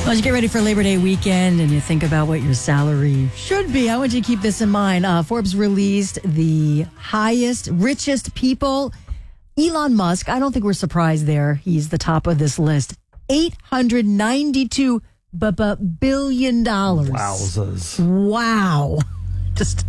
Well, as you get ready for Labor Day weekend and you think about what your salary should be, I want you to keep this in mind. Forbes released the richest people. Elon Musk, I don't think we're surprised there. He's the top of this list. $892 billion. Wowzers. Wow. Just